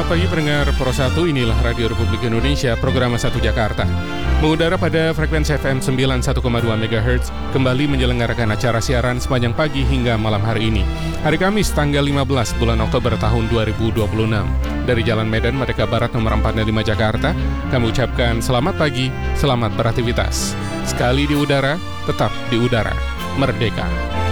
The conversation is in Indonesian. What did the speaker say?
selamat pagi pendengar Pro 1, inilah Radio Republik Indonesia, program 1 Jakarta. Mengudara pada frekuensi FM 91,2 MHz, kembali menyelenggarakan acara siaran sepanjang pagi hingga malam hari ini. Hari Kamis, tanggal 15 bulan Oktober tahun 2026. Dari Jalan Medan Merdeka Barat nomor 45 Jakarta, kami ucapkan selamat pagi, selamat beraktivitas. Sekali di udara, tetap di udara. Merdeka!